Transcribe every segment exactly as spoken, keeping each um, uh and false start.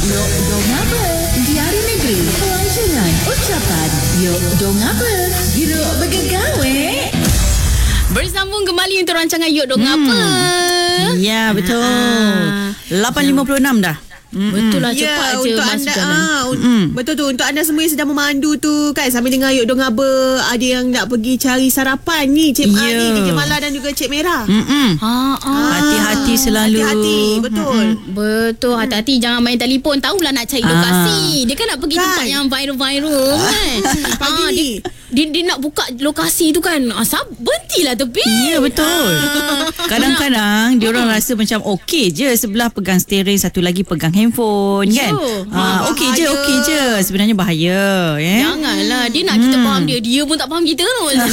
Yok dong apa? Diari negeri, pelancongan, ucapan. Yok dong apa? Hiruk bergegawe. Bersambung kembali untuk rancangan Yok Dong Hmm. Apa. Ya, betul. Ah. lapan lima puluh enam dah. Betul lah, Ya, cepat je untuk masuk anda jalan. ah, un- Mm. betul tu untuk anda semua yang sedang memandu tu kan sambil dengar Yok Dong Apa, ada yang nak pergi cari sarapan ni Cik Ya. Ali, D J Mala dan juga Cik Merah. Mm-mm. Ha, ah. Hati-hati selalu. Hati-hati, betul. Betul, hati-hati jangan main telefon. Tahulah nak cari Ah. lokasi. Dia kan nak pergi Kan? tempat yang viral-viral kan. Pagi Ah, ni. dia, dia, dia nak buka lokasi tu kan. Asal berhentilah tepi. Ya, betul. Kadang-kadang dia orang rasa macam okey je, sebelah pegang steering, satu lagi pegang handphone kan. Ya. Ah, okey je, Bahaya. okey je. Sebenarnya bahaya, eh. Janganlah. Dia nak kita faham dia. Dia pun tak faham kita.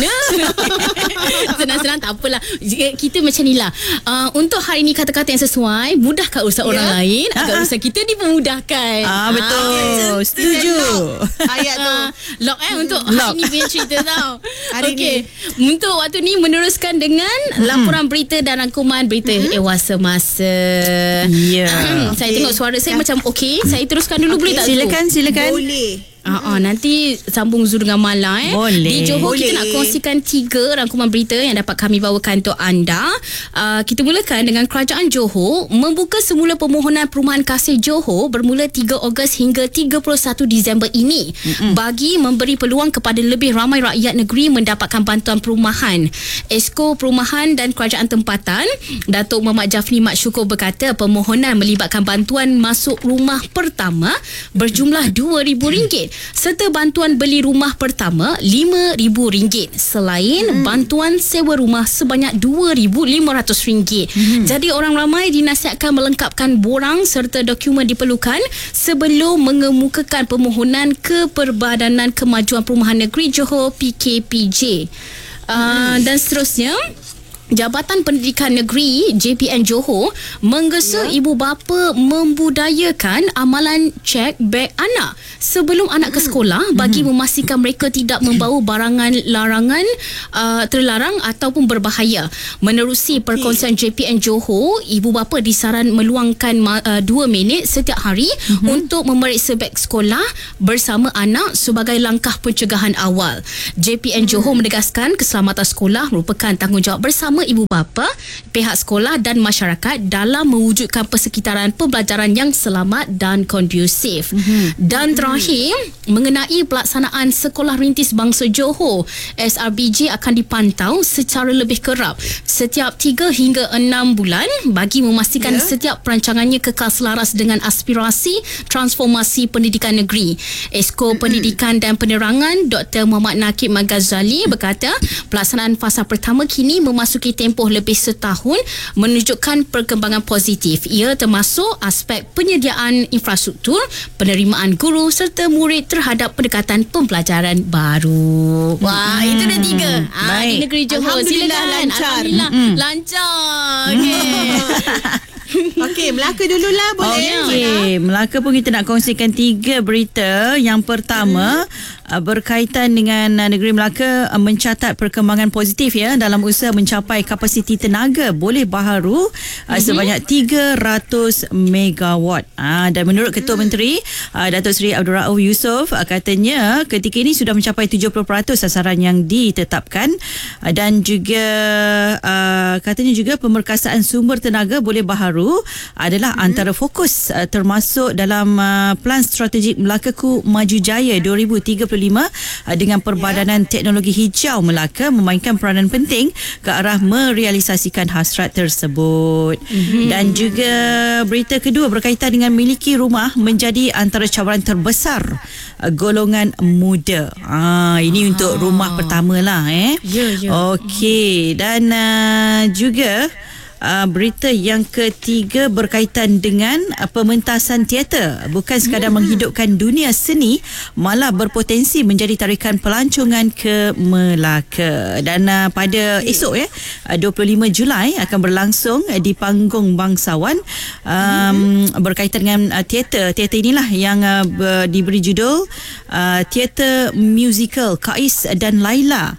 Senang-senang tak apalah. Jika kita macam ni lah. Uh, untuk hari ni kata-kata yang sesuai, mudahkan urusan orang Ya. lain agar Ah, ah. urusan kita dipermudahkan. Ah, betul. Setuju. Ayat tu. Ah, lock eh untuk Lock. hari ni punya cerita tau. Hari Okey. Untuk waktu ni meneruskan dengan laporan berita dan rangkuman berita ehwal semasa. Ya. Saya tengok suara saya macam okey. Saya teruskan dulu boleh tak? Zul? Silakan, silakan. Boleh. Ah, ah, nanti sambung Zul dengan Mala eh. Boleh. Di Johor Boleh. kita nak kongsikan tiga rangkuman berita yang dapat kami bawakan untuk anda. Uh, kita mulakan dengan Kerajaan Johor membuka semula permohonan perumahan kasih Johor bermula tiga Ogos hingga tiga puluh satu Disember ini Mm-mm. bagi memberi peluang kepada lebih ramai rakyat negeri mendapatkan bantuan perumahan. Esko Perumahan dan Kerajaan Tempatan Datuk Muhammad Jafni Mat Syukur berkata permohonan melibatkan bantuan masuk rumah pertama berjumlah dua ribu ringgit serta bantuan beli rumah pertama lima ribu ringgit selain hmm. bantuan sewa rumah sebanyak dua ribu lima ratus ringgit. Hmm. Jadi orang ramai dinasihatkan melengkapkan borang serta dokumen diperlukan sebelum mengemukakan permohonan ke Perbadanan Kemajuan Perumahan Negeri Johor P K P J. Uh, hmm. Dan seterusnya Jabatan Pendidikan Negeri J P N Johor menggesa ya. ibu bapa membudayakan amalan cek beg anak sebelum anak ke sekolah bagi hmm. memastikan mereka tidak membawa barangan larangan uh, terlarang ataupun berbahaya. Menerusi okay. perkongsian J P N Johor, ibu bapa disaran meluangkan uh, dua minit setiap hari hmm. untuk memeriksa beg sekolah bersama anak sebagai langkah pencegahan awal. J P N Johor hmm. menegaskan keselamatan sekolah merupakan tanggungjawab bersama ibu bapa, pihak sekolah dan masyarakat dalam mewujudkan persekitaran pembelajaran yang selamat dan kondusif. Mm-hmm. Dan terakhir, mm-hmm. mengenai pelaksanaan Sekolah Rintis Bangsa Johor, S R B J akan dipantau secara lebih kerap setiap tiga hingga enam bulan bagi memastikan yeah. setiap perancangannya kekal selaras dengan aspirasi transformasi pendidikan negeri. Esko Pendidikan dan Penerangan Doktor Muhammad Nakib Magazali berkata, pelaksanaan fasa pertama kini memasuki tempoh lebih setahun menunjukkan perkembangan positif. Ia termasuk aspek penyediaan infrastruktur, penerimaan guru serta murid terhadap pendekatan pembelajaran baru. Wah, hmm. itu dah tiga. Ah, di negeri Johor. Alhamdulillah, Silakan. lancar. Alhamdulillah Mm-mm. lancar. Okey. Okey, Melaka dululah boleh. Okey, Melaka pun kita nak kongsikan tiga berita. Yang pertama hmm. berkaitan dengan negeri Melaka mencatat perkembangan positif ya dalam usaha mencapai kapasiti tenaga boleh baharu hmm. sebanyak tiga ratus megawatt. Ah, dan menurut Ketua hmm. Menteri Datuk Seri Abdul Rauf Yusof, katanya ketika ini sudah mencapai tujuh puluh peratus sasaran yang ditetapkan dan juga uh, katanya juga pemerkasaan sumber tenaga boleh baharu adalah hmm. antara fokus uh, termasuk dalam uh, Pelan Strategik Melakaku Maju Jaya dua ribu tiga puluh lima uh, dengan Perbadanan yeah. Teknologi Hijau Melaka memainkan peranan penting ke arah merealisasikan hasrat tersebut. Hmm. Dan juga berita kedua berkaitan dengan miliki rumah menjadi antara cabaran terbesar uh, golongan muda. Ah, ini ah. untuk rumah pertama lah eh. Ya, ya. Okey, dan uh, juga Uh, berita yang ketiga berkaitan dengan uh, pementasan teater. Bukan sekadar hmm. menghidupkan dunia seni, malah berpotensi menjadi tarikan pelancongan ke Melaka. Dan uh, pada esok ya, uh, dua puluh lima Julai akan berlangsung uh, di Panggung Bangsawan um, hmm. berkaitan dengan uh, teater. Teater inilah yang uh, ber, diberi judul uh, Teater Musical Kais dan Laila.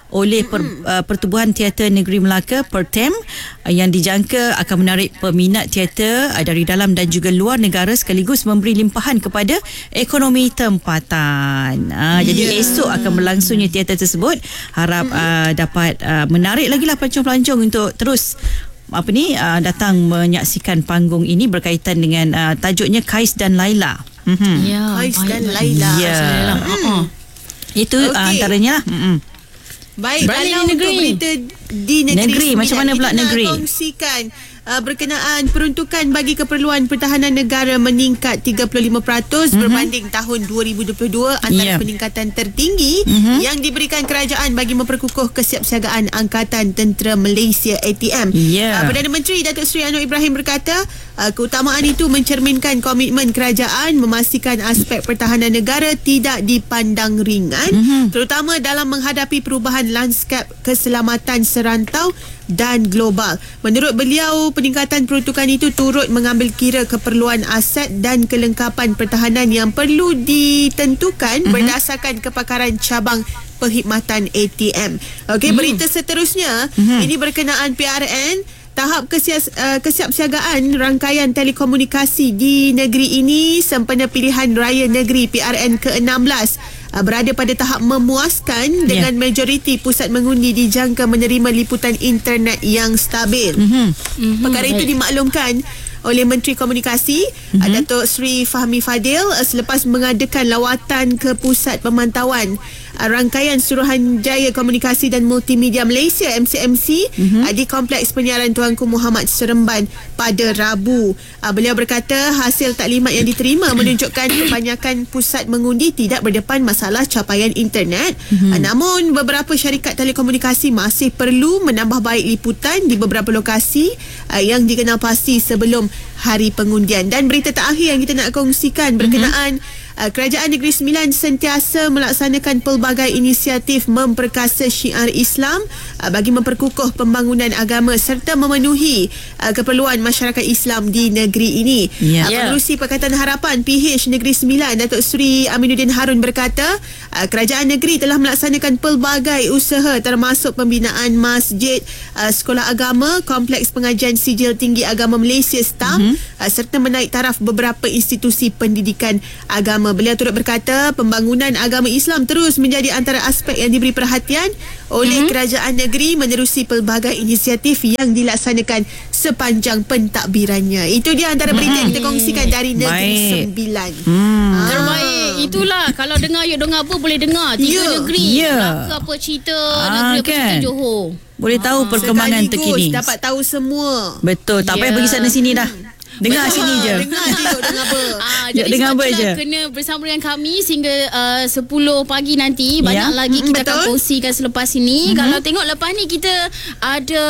oleh per, uh, Pertubuhan Teater Negeri Melaka Pertem uh, yang dijangka akan menarik peminat teater uh, dari dalam dan juga luar negara sekaligus memberi limpahan kepada ekonomi tempatan. Uh, yeah. Jadi esok akan berlangsungnya teater tersebut. Harap uh, dapat uh, menarik lagi lah pelancong-pelancong untuk terus apa ni uh, datang menyaksikan panggung ini berkaitan dengan uh, tajuknya Kais dan Laila. Mm-hmm. Ya, Kais dan baik. Laila. Ya. Uh-uh. Itu Okey. uh, antaranya. Mm-mm. Baik, Balik kalau di negeri. untuk berita di negeri, Negeri, sembilan, macam mana pula kita negeri? nak kongsikan uh, berkenaan peruntukan bagi keperluan pertahanan negara meningkat tiga puluh lima peratus mm-hmm. berbanding tahun dua ribu dua puluh dua, antara Yeah. peningkatan tertinggi Mhm. yang diberikan kerajaan bagi memperkukuh kesiapsiagaan Angkatan Tentera Malaysia A T M. Yeah. Uh, Perdana Menteri Datuk Seri Anwar Ibrahim berkata uh, keutamaan itu mencerminkan komitmen kerajaan memastikan aspek pertahanan negara tidak dipandang ringan, Mhm. terutama dalam menghadapi perubahan lanskap keselamatan serantau dan global. Menurut beliau, peningkatan peruntukan itu turut mengambil kira keperluan aset dan kelengkapan pertahanan yang perlu ditentukan mm-hmm. berdasarkan kepakaran cabang perkhidmatan A T M. Okey, mm. berita seterusnya mm-hmm. ini berkenaan P R N. Tahap kesias, uh, kesiapsiagaan rangkaian telekomunikasi di negeri ini sempena pilihan raya negeri P R N ke enam belas uh, berada pada tahap memuaskan dengan yeah. majoriti pusat mengundi dijangka menerima liputan internet yang stabil. Mm-hmm. Mm-hmm. Perkara itu dimaklumkan oleh Menteri Komunikasi mm-hmm. Datuk Seri Fahmi Fadil uh, selepas mengadakan lawatan ke Pusat Pemantauan uh, Rangkaian Suruhanjaya Komunikasi dan Multimedia Malaysia M C M C mm-hmm. uh, di Kompleks Penyiaran Tuanku Muhammad Seremban pada Rabu. Uh, beliau berkata hasil taklimat yang diterima menunjukkan kebanyakan pusat mengundi tidak berdepan masalah capaian internet. Mm-hmm. Uh, namun beberapa syarikat telekomunikasi masih perlu menambah baik liputan di beberapa lokasi uh, yang dikenal pasti sebelum hari pengundian. Dan berita terakhir yang kita nak kongsikan berkenaan mm-hmm. uh, Kerajaan Negeri Sembilan sentiasa melaksanakan pelbagai inisiatif memperkasa syiar Islam uh, bagi memperkukuh pembangunan agama serta memenuhi uh, keperluan masyarakat Islam di negeri ini. Yeah. Uh, Pengerusi Pakatan Harapan P H Negeri Sembilan Datuk Seri Aminuddin Harun berkata uh, kerajaan negeri telah melaksanakan pelbagai usaha termasuk pembinaan masjid, uh, sekolah agama, kompleks pengajian sijil tinggi agama Malaysia S T A M mm-hmm. uh, serta menaik taraf beberapa institusi pendidikan agama. Beliau turut berkata pembangunan agama Islam terus menjadi antara aspek yang diberi perhatian oleh mm-hmm. kerajaan negeri menerusi pelbagai inisiatif yang dilaksanakan sepanjang pentadbirannya. Itu dia antara berita mm-hmm. yang kita kongsikan dari Negeri Baik. Sembilan. Hmm. Ah. Terbaik. Itulah kalau dengar Yuk Dong apa boleh dengar tiga Ya. negeri. Ya. Melaka apa cerita Ah, negeri apa kan? cerita Johor. Boleh tahu perkembangan Sekaligus terkini. dapat tahu semua. Betul, tak payah Ya. pergi sana sini dah. Dengar Betul. sini je. Dengar je Yuk Dong apa. Ah, Ya, jadi dengar sebab apa itulah je? kena bersama dengan kami sehingga uh, sepuluh pagi nanti. Banyak Ya. lagi Mm, kita betul. akan kongsikan selepas ini. Mm-hmm. Kalau tengok lepas ni kita ada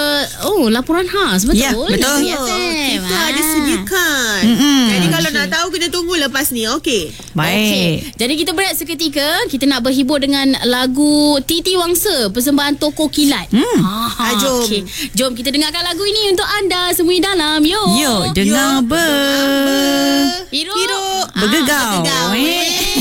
oh laporan khas. Betul? Ya, betul. Negeri F M. Kita Ah. ada sediakan. Mm-mm. Jadi kalau nak tahu kena tunggu lepas ni. Okey. Baik. Okey. Jadi kita berehat seketika. Kita nak berhibur dengan lagu Titi Wangsa, persembahan Toko Kilat. Hmm. Ah, jom. okey. Jom kita dengarkan lagu ini untuk anda semua di dalam. Yo. Yo, dengar Yo, ber. Hirup. Hirup. Ah, Bergegau. bergegau. Eh.